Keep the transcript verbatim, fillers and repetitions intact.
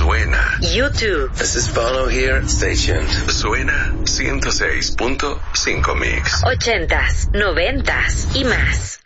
Suena. YouTube. This is Bono here. Stay tuned. Suena ciento seis punto cinco Mix. Ochentas, noventas y más.